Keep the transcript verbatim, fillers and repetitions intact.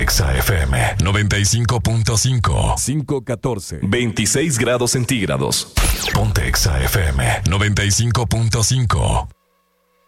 Exa F M noventa y cinco punto cinco. cinco catorce. veintiséis grados centígrados. Ponte Exa F M noventa y cinco punto cinco.